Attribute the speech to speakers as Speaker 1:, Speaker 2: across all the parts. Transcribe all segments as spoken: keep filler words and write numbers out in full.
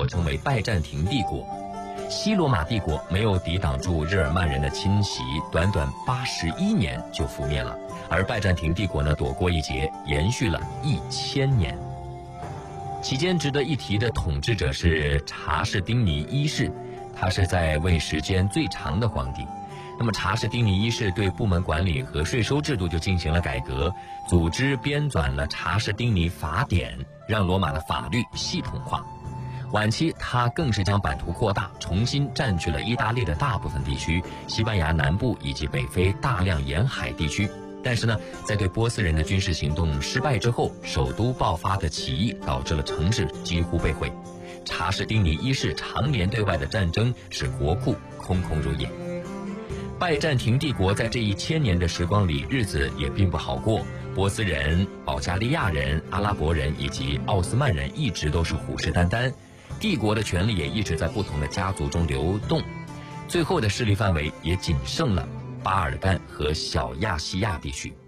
Speaker 1: 称为拜占庭帝国。西罗马帝国没有抵挡住日耳曼人的侵袭，短短八十一年就覆灭了。而拜占庭帝国呢，躲过一劫，延续了一千年。期间值得一提的统治者是查士丁尼一世，他是在位时间最长的皇帝。那么查士丁尼一世对部门管理和税收制度就进行了改革，组织编纂了查士丁尼法典，让罗马的法律系统化。晚期他更是将版图扩大，重新占据了意大利的大部分地区、西班牙南部以及北非大量沿海地区。但是呢，在对波斯人的军事行动失败之后，首都爆发的起义导致了城市几乎被毁。查士丁尼一世常年对外的战争使国库空空如也。拜占庭帝国在这一千年的时光里，日子也并不好过。波斯人、保加利亚人、阿拉伯人以及奥斯曼人一直都是虎视眈眈，帝国的权力也一直在不同的家族中流动，最后的势力范围也仅剩了巴尔干和小亚细亚地区。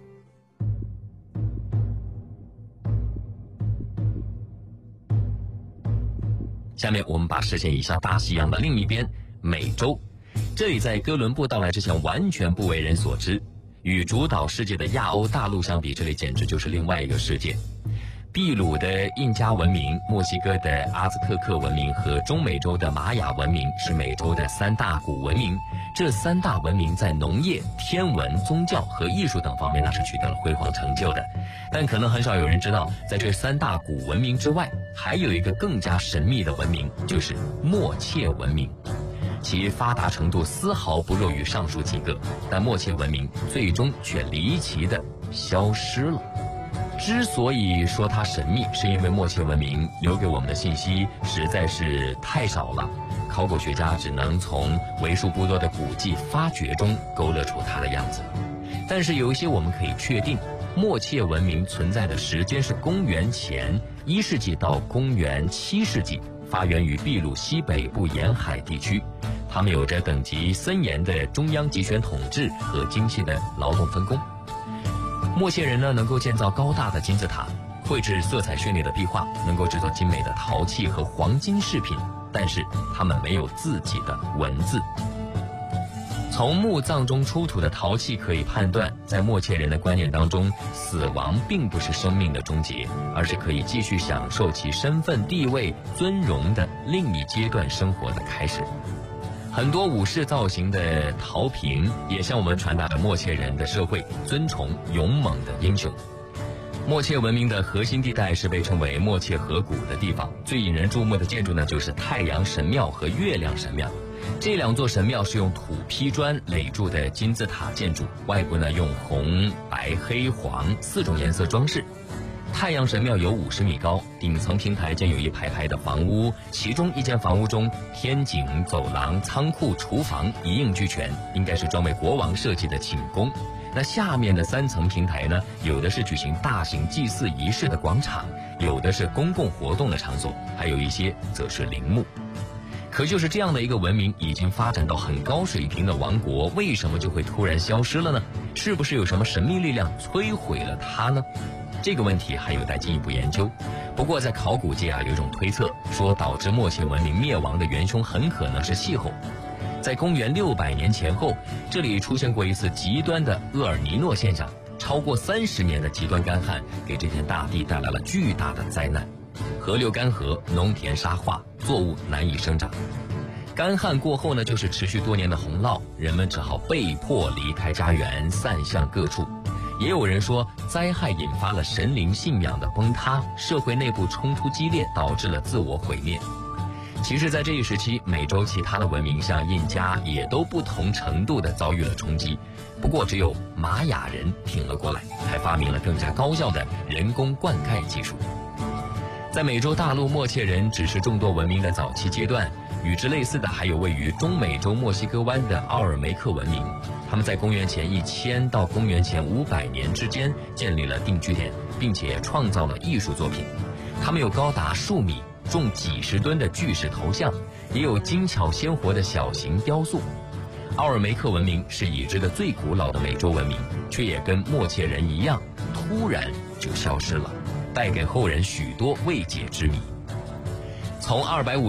Speaker 1: 下面我们把视线移向大西洋的另一边，美洲。这里在哥伦布到来之前完全不为人所知，与主导世界的亚欧大陆相比，这里简直就是另外一个世界。秘鲁的印加文明、墨西哥的阿兹特克文明和中美洲的玛雅文明是美洲的三大古文明。这三大文明在农业、天文、宗教和艺术等方面那是取得了辉煌成就的。但可能很少有人知道，在这三大古文明之外，还有一个更加神秘的文明，就是默切文明。其发达程度丝毫不弱于上述几个，但默切文明最终却离奇地消失了。之所以说它神秘，是因为默切文明留给我们的信息实在是太少了，考古学家只能从为数不多的古迹发掘中勾勒出它的样子。但是有一些我们可以确定，默切文明存在的时间是公元前一世纪到公元七世纪，发源于秘鲁西北部沿海地区。他们有着等级森严的中央集权统治和精细的劳动分工。默切人呢，能够建造高大的金字塔，绘制色彩绚丽的壁画，能够制作精美的陶器和黄金饰品，但是他们没有自己的文字。从墓葬中出土的陶器可以判断，在默切人的观念当中，死亡并不是生命的终结，而是可以继续享受其身份地位尊荣的另一阶段生活的开始。很多武士造型的陶瓶也向我们传达着默切人的社会尊崇勇猛的英雄。默切文明的核心地带是被称为默切河谷的地方，最引人注目的建筑呢，就是太阳神庙和月亮神庙。这两座神庙是用土坯砖垒筑的金字塔建筑，外部呢用红、白、黑、黄四种颜色装饰。太阳神庙有五十米高，顶层平台建有一排排的房屋，其中一间房屋中天井、走廊、仓库、厨房一应俱全，应该是专为国王设计的寝宫。那下面的三层平台呢，有的是举行大型祭祀仪式的广场，有的是公共活动的场所，还有一些则是陵墓。可就是这样的一个文明已经发展到很高水平的王国，为什么就会突然消失了呢？是不是有什么神秘力量摧毁了它呢？这个问题还有待进一步研究。不过在考古界啊，有一种推测说，导致默切文明灭亡的元凶很可能是气候。在公元六百年前后，这里出现过一次极端的厄尔尼诺现象，超过三十年的极端干旱给这片大地带来了巨大的灾难。河流干涸，农田沙化，作物难以生长。干旱过后呢，就是持续多年的洪涝，人们只好被迫离开家园，散向各处。也有人说，灾害引发了神灵信仰的崩塌，社会内部冲突激烈，导致了自我毁灭。其实在这一时期，美洲其他的文明像印加也都不同程度地遭遇了冲击，不过只有玛雅人挺了过来，还发明了更加高效的人工灌溉技术。在美洲大陆，默切人只是众多文明的早期阶段，与之类似的还有位于中美洲墨西哥湾的奥尔梅克文明。他们在公元前一千到公元前五百年之间建立了定居点，并且创造了艺术作品。他们有高达数米、重几十吨的巨石头像，也有精巧鲜活的小型雕塑。奥尔梅克文明是已知的最古老的美洲文明，却也跟默切人一样，突然就消失了，带给后人许多未解之谜。从二百五